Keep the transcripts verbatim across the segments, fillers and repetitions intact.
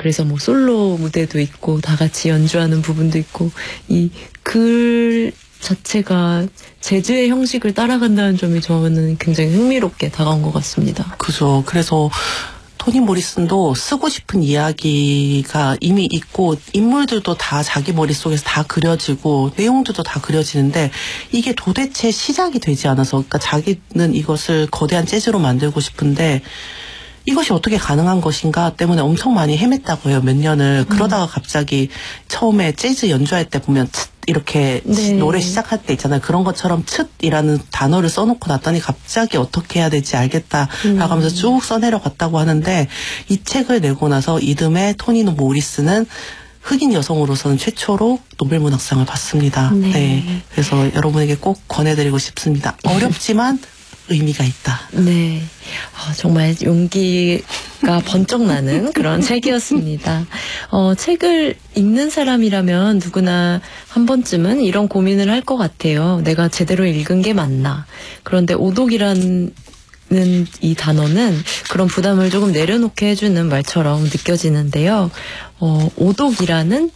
그래서 뭐 솔로 무대도 있고 다 같이 연주하는 부분도 있고 이 글 자체가 재즈의 형식을 따라간다는 점이 저는 굉장히 흥미롭게 다가온 것 같습니다. 그죠. 그래서 토니 모리슨도 쓰고 싶은 이야기가 이미 있고 인물들도 다 자기 머릿속에서 다 그려지고 내용들도 다 그려지는데 이게 도대체 시작이 되지 않아서 그러니까 자기는 이것을 거대한 재즈로 만들고 싶은데 이것이 어떻게 가능한 것인가 때문에 엄청 많이 헤맸다고 해요. 몇 년을. 음. 그러다가 갑자기 처음에 재즈 연주할 때 보면 츳 이렇게 네. 노래 시작할 때 있잖아요. 그런 것처럼 츳이라는 단어를 써놓고 났더니 갑자기 어떻게 해야 될지 알겠다라고 음. 하면서 쭉 써내려갔다고 하는데 이 책을 내고 나서 이듬해 토니 모리슨은 흑인 여성으로서는 최초로 노벨문학상을 받습니다. 네. 네. 그래서 여러분에게 꼭 권해드리고 싶습니다. 어렵지만 의미가 있다. 네. 어, 정말 용기가 번쩍 나는 그런 책이었습니다. 어, 책을 읽는 사람이라면 누구나 한 번쯤은 이런 고민을 할 것 같아요. 내가 제대로 읽은 게 맞나. 그런데 오독이라는 이 단어는 그런 부담을 조금 내려놓게 해주는 말처럼 느껴지는데요. 어, 오독이라는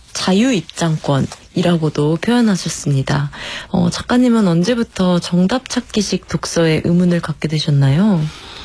자유입장권이라고도 표현하셨습니다. 어, 작가님은 언제부터 정답 찾기식 독서에 의문을 갖게 되셨나요?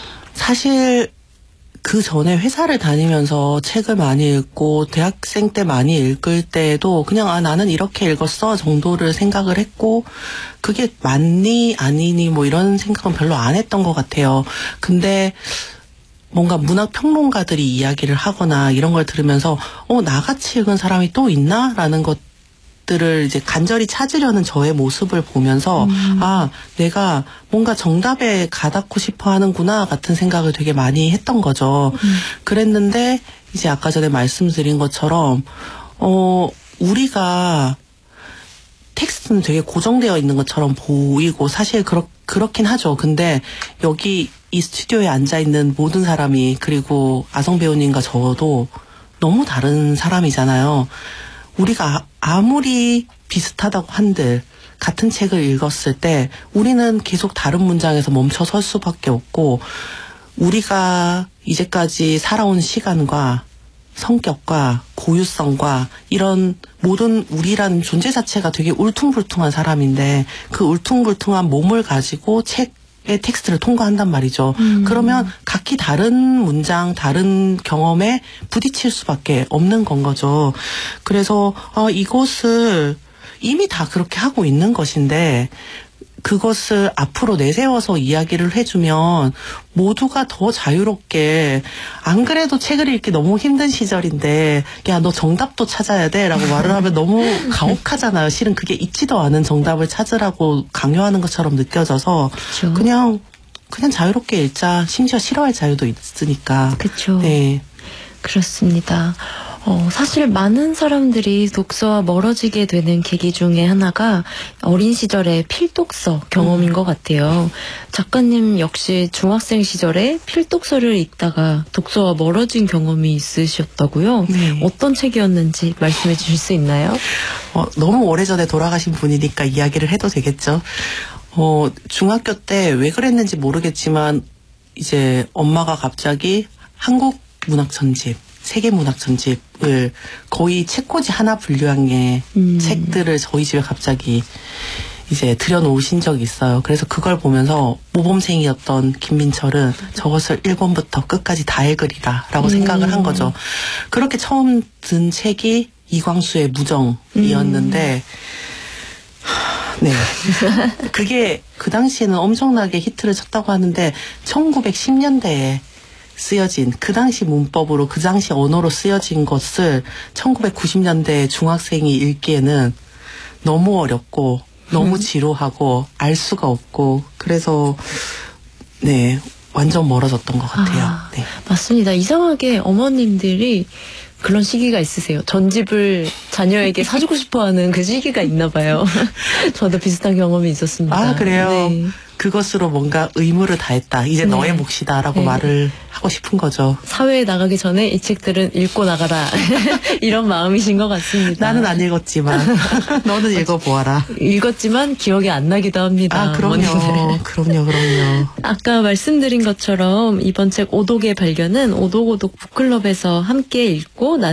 사실 그 전에 회사를 다니면서 책을 많이 읽고 대학생 때 많이 읽을 때에도 그냥 아 나는 이렇게 읽었어 정도를 생각을 했고 그게 맞니 아니니 뭐 이런 생각은 별로 안 했던 것 같아요. 근데 뭔가 문학 평론가들이 이야기를 하거나 이런 걸 들으면서 어 나같이 읽은 사람이 또 있나? 라는 것들을 이제 간절히 찾으려는 저의 모습을 보면서 음. 아 내가 뭔가 정답에 가닿고 싶어 하는구나 같은 생각을 되게 많이 했던 거죠. 음. 그랬는데 이제 아까 전에 말씀드린 것처럼 어 우리가 텍스트는 되게 고정되어 있는 것처럼 보이고 사실 그렇, 그렇긴 하죠. 근데 여기 이 스튜디오에 앉아있는 모든 사람이 그리고 아성 배우님과 저도 너무 다른 사람이잖아요. 우리가 아무리 비슷하다고 한들 같은 책을 읽었을 때 우리는 계속 다른 문장에서 멈춰 설 수밖에 없고 우리가 이제까지 살아온 시간과 성격과 고유성과 이런 모든 우리라는 존재 자체가 되게 울퉁불퉁한 사람인데 그 울퉁불퉁한 몸을 가지고 책의 텍스트를 통과한단 말이죠. 음. 그러면 각기 다른 문장, 다른 경험에 부딪힐 수밖에 없는 건 거죠. 그래서 어, 이것을 이미 다 그렇게 하고 있는 것인데 그것을 앞으로 내세워서 이야기를 해주면 모두가 더 자유롭게 안 그래도 책을 읽기 너무 힘든 시절인데 야 너 정답도 찾아야 돼 라고 말을 하면 너무 가혹하잖아요. 실은 그게 있지도 않은 정답을 찾으라고 강요하는 것처럼 느껴져서 그쵸. 그냥 그냥 자유롭게 읽자. 심지어 싫어할 자유도 있으니까. 그렇죠. 네. 그렇습니다. 어, 사실 많은 사람들이 독서와 멀어지게 되는 계기 중에 하나가 어린 시절의 필독서 경험인 음. 것 같아요. 작가님 역시 중학생 시절에 필독서를 읽다가 독서와 멀어진 경험이 있으셨다고요? 네. 어떤 책이었는지 말씀해 주실 수 있나요? 어, 너무 오래전에 돌아가신 분이니까 이야기를 해도 되겠죠. 어, 중학교 때 왜 그랬는지 모르겠지만 이제 엄마가 갑자기 한국 문학 전집 세계 문학 전집을 거의 책꽂이 하나 분량의 음. 책들을 저희 집에 갑자기 이제 들여놓으신 적이 있어요. 그래서 그걸 보면서 모범생이었던 김민철은 저것을 일 권부터 끝까지 다 읽으리라 라고 음. 생각을 한 거죠. 그렇게 처음 든 책이 이광수의 무정이었는데 음. 네. 그게 그 당시에는 엄청나게 히트를 쳤다고 하는데 천구백십 년대에 쓰여진 그 당시 문법으로 그 당시 언어로 쓰여진 것을 천구백구십 년대 중학생이 읽기에는 너무 어렵고 너무 지루하고 알 수가 없고 그래서 네 완전 멀어졌던 것 같아요. 아, 네. 맞습니다. 이상하게 어머님들이 그런 시기가 있으세요. 전집을 자녀에게 사주고 싶어하는 그 시기가 있나 봐요. 저도 비슷한 경험이 있었습니다. 아 그래요? 네. 그것으로 뭔가 의무를 다했다. 이제 네. 너의 몫이다라고 네. 말을 하고 싶은 거죠. 사회에 나가기 전에 이 책들은 읽고 나가라. 이런 마음이신 것 같습니다. 나는 안 읽었지만 너는 읽어보아라. 읽었지만 기억이 안 나기도 합니다. 아 그럼요. 어머님들. 그럼요. 그럼요. 아까 말씀드린 것처럼 이번 책 오독의 발견은 오독오독 북클럽에서 함께 읽고